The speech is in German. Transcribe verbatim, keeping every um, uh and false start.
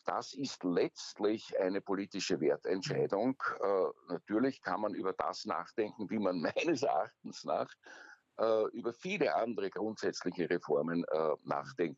das ist letztlich eine politische Wertentscheidung. Äh, natürlich kann man über das nachdenken, wie man meines Erachtens nach äh, über viele andere grundsätzliche Reformen äh, nachdenken